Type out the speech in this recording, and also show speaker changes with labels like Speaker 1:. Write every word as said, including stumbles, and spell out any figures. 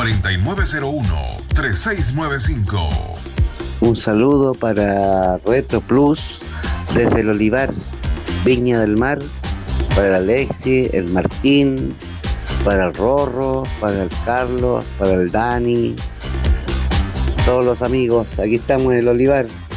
Speaker 1: cuatro nueve cero uno, tres seis nueve cinco.
Speaker 2: Un saludo para Retro Plus desde el Olivar, Viña del Mar, para el Alexi, el Martín, para el Rorro, para el Carlos, para el Dani, todos los amigos. Aquí estamos en el Olivar.